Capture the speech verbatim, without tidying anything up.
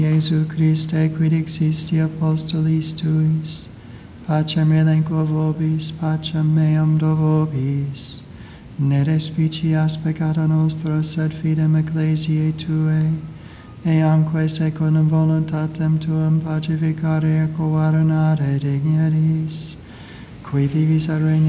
Iesu Christe, quid existi apostolis tuis, pacem elenco vobis, pacem meam do vobis. Ne respicias peccata nostra, sed fidem ecclesiae Tuae, eamque secundum voluntatem Tuam pacificare et coadunare digneris, qui vivis et regnas